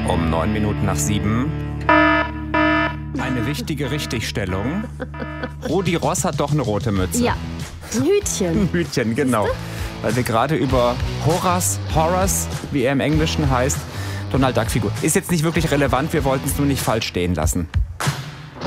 Um 7:09. Eine wichtige Richtigstellung. Rudi Ross hat doch eine rote Mütze. Ja, ein Hütchen. Ein Hütchen, genau. Weil wir gerade über Horace, wie er im Englischen heißt, Donald Duck Figur. Ist jetzt nicht wirklich relevant, wir wollten es nur nicht falsch stehen lassen.